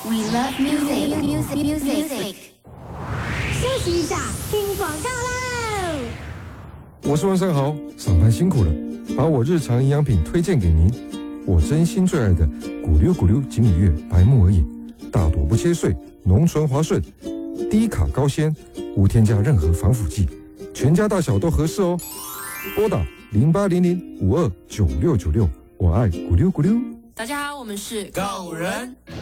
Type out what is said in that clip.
We love music. 休息一下，听广告喽。 我是万生豪，上班辛苦了，把我日常营养品推荐给您。我真心最爱的谷溜谷溜锦鲤月白木耳饮，大朵不切碎，浓醇滑顺，低卡高纤，无添加任何防腐剂，全家大小都合适哦。拨打0800529696，我爱谷溜谷溜。 大家好，我们是狗人。